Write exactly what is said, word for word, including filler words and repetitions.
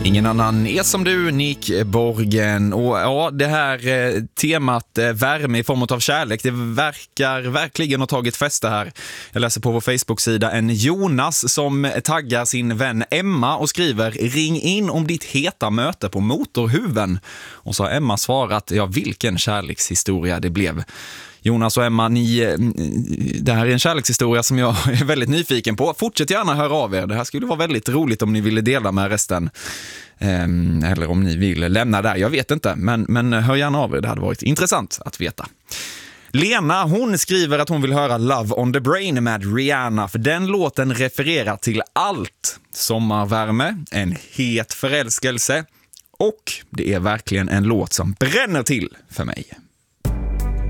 Ingen annan är som du, Nick Borgen. Och ja, det här eh, temat eh, värme i form av kärlek, det verkar verkligen ha tagit fäste här. Jag läser på vår Facebook-sida en Jonas som taggar sin vän Emma och skriver: ring in om ditt heta möte på Motorhuven. Och så har Emma svarat: ja, vilken kärlekshistoria det blev. Jonas och Emma, ni, det här är en kärlekshistoria som jag är väldigt nyfiken på. Fortsätt gärna höra av er. Det här skulle vara väldigt roligt om ni ville dela med resten. Ehm, eller om ni vill lämna där, jag vet inte. Men, men hör gärna av er, det hade varit intressant att veta. Lena, hon skriver att hon vill höra Love on the Brain med Rihanna, för den låten refererar till allt. Sommarvärme, en het förälskelse och det är verkligen en låt som bränner till för mig.